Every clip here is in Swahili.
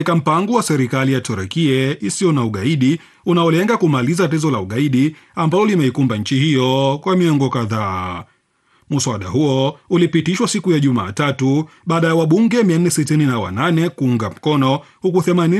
katika mpango wa serikali ya Turukia isiyo na ugaidi unaolenga kumaliza tatizo la ugaidi ambalo limeikumba nchi hiyo kwa miongo kadhaa. Muswada huo ulipitishwa siku ya Jumatatu baada ya wabunge 468 kuunga mkono, huku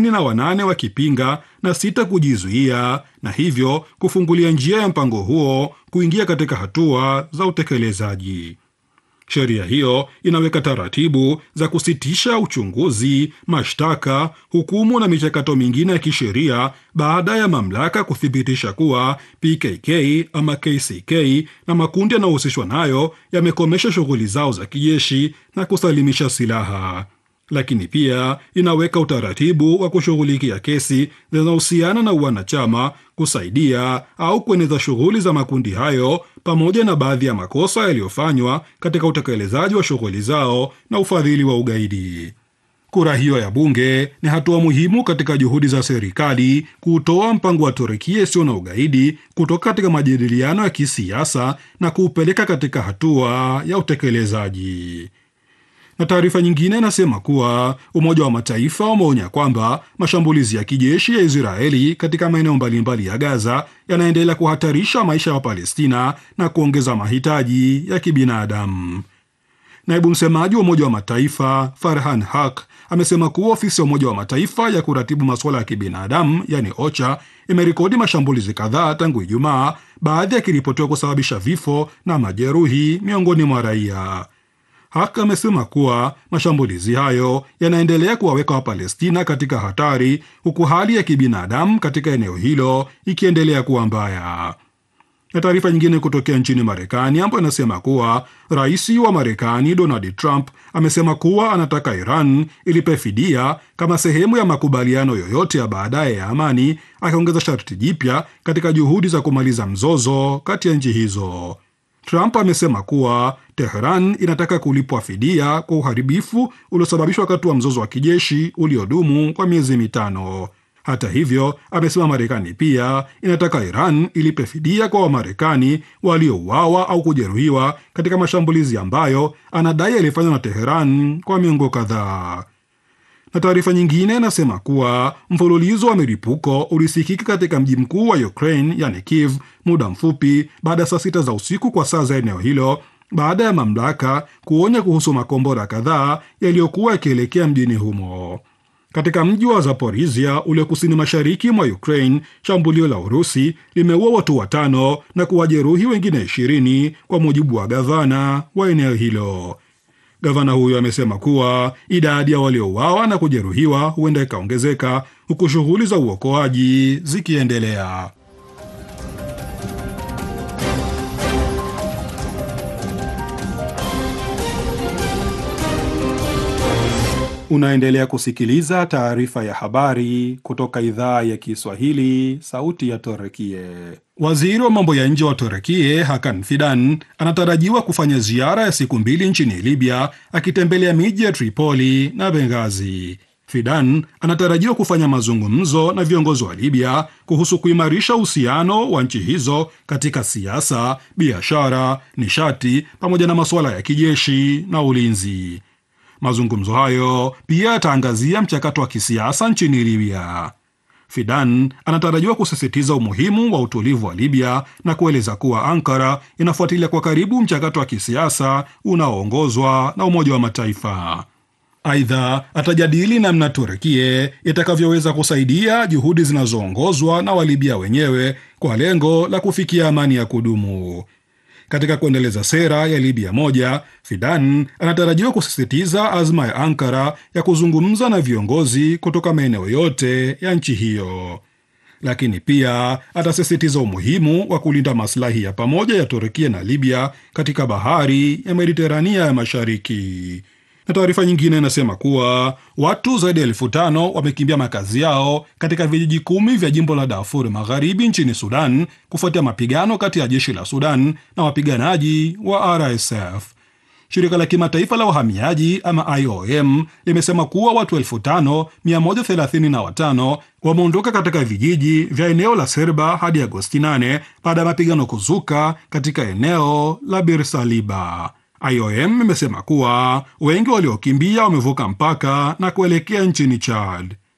88 wakipinga na 6 kujizuia, na hivyo kufungulia njia ya mpango huo kuingia katika hatua za utekelezaji. Sheria hiyo inaweka taratibu za kusitisha uchunguzi, mashtaka, hukumu na michakato mingine ya kisheria baada ya mamlaka kuthibitisha kuwa PKK ama KCK na makundi yanayohusishwa nayo yamekomesha shughuli zao za kijeshi na kusalimisha silaha. Lakini pia inaweka utaratibu wa kushughulikia kesi zinazohusiana na uanachama, kusaidia au kueneza shughuli za makundi hayo, pamoja na baadhi ya makosa yaliyofanywa katika utekelezaji wa shughuli zao na ufadhili wa ugaidi. Kura hiyo ya bunge ni hatua muhimu katika juhudi za serikali kutoa mpango wa Turukia isiyo na ugaidi kutoka katika majadiliano ya kisiasa na kuupeleka katika hatua ya utekelezaji. Na taarifa nyingine inasema kuwa Umoja wa Mataifa umeonya kwamba mashambulizi ya kijeshi ya Israeli katika maeneo mbalimbali ya Gaza yanaendelea kuhatarisha maisha ya Wapalestina na kuongeza mahitaji ya kibinadamu. Naibu msemaji wa Umoja wa Mataifa Farhan Haq amesema kuwa ofisi ya Umoja wa Mataifa ya kuratibu masuala ya kibinadamu yani OCHA imerekodi mashambulizi kadhaa tangu Ijumaa, baadhi yakiripotiwa kusababisha vifo na majeruhi miongoni mwa raia. Haq amesema kuwa mashambulizi hayo yanaendelea kuwaweka Wapalestina katika hatari, huku hali ya kibinadamu katika eneo hilo ikiendelea kuwa mbaya. Na taarifa nyingine kutokea nchini Marekani ambayo inasema kuwa rais wa Marekani Donald Trump amesema kuwa anataka Iran ilipe fidia kama sehemu ya makubaliano yoyote ya baadaye ya amani, akiongeza sharti jipya katika juhudi za kumaliza mzozo kati ya nchi hizo. Trump amesema kuwa Tehran inataka kulipwa fidia kwa uharibifu uliosababishwa wakati wa mzozo wa kijeshi uliodumu kwa miezi 5. Hata hivyo, amesema Marekani pia inataka Iran ilipe fidia kwa Wamarekani waliouawa au kujeruhiwa katika mashambulizi ambayo anadai yalifanywa na Tehran kwa miongo kadhaa. Na taarifa nyingine inasema kuwa mfululizo wa milipuko ulisikika katika mji mkuu wa Ukraine yani Kiev muda mfupi baada ya saa 6 za usiku kwa saa za eneo hilo, baada ya mamlaka kuonya kuhusu makombora kadhaa yaliyokuwa yakielekea mjini humo. Katika mji wa Zaporizhia ulio kusini mashariki mwa Ukraine, shambulio la Urusi limeua watu 5 na kuwajeruhi wengine 20 kwa mujibu wa gavana wa eneo hilo. Gavana huyo amesema kuwa idadi ya waliouawa na kujeruhiwa huenda ikaongezeka huku shughuli za uokoaji zikiendelea. Unaendelea kusikiliza taarifa ya habari kutoka idhaa ya Kiswahili, sauti ya Turukia. Waziri wa mambo ya nje wa Turukia Hakan Fidan anatarajiwa kufanya ziara ya siku 2 nchini Libya, akitembelea miji ya Tripoli na Benghazi. Fidan anatarajiwa kufanya mazungumzo na viongozi wa Libya kuhusu kuimarisha uhusiano wa nchi hizo katika siasa, biashara, nishati pamoja na masuala ya kijeshi na ulinzi. Mazungumzo hayo pia yataangazia mchakato wa kisiasa nchini Libya. Fidan anatarajiwa kusisitiza umuhimu wa utulivu wa Libya na kueleza kuwa Ankara inafuatilia kwa karibu mchakato wa kisiasa unaoongozwa na Umoja wa Mataifa. Aidha, atajadili namna Turkia itakavyoweza kusaidia juhudi zinazoongozwa na Walibya wenyewe kwa lengo la kufikia amani ya kudumu. Katika kuendeleza sera ya Libya moja, Fidan anatarajiwa kusisitiza azma ya Ankara ya kuzungumza na viongozi kutoka maeneo yote ya nchi hiyo. Lakini pia atasisitiza umuhimu wa kulinda maslahi ya pamoja ya Turkia na Libya katika bahari ya Mediterania ya Mashariki. Na taarifa nyingine inasema kuwa watu zaidi ya 5,000 wamekimbia makazi yao katika vijiji 10 vya jimbo la Darfur Magharibi nchini Sudan kufuatia mapigano kati ya jeshi la Sudan na wapiganaji wa RSF. Shirika la kimataifa la uhamiaji ama IOM limesema kuwa watu 5,135 wameondoka katika vijiji vya eneo la Serba hadi Agosti 8 baada ya mapigano kuzuka katika eneo la Bir Saliba. IOM imesema kuwa wengi waliokimbia wamevuka mpaka na kuelekea nchini Chad.